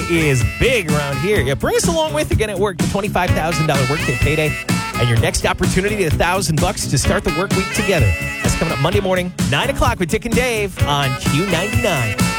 is big around here. Yeah, bring us along with again at work. The $25,000 workday payday and your next opportunity at $1,000 to start the work week together. That's coming up Monday morning, 9 o'clock with Dick and Dave on Q99.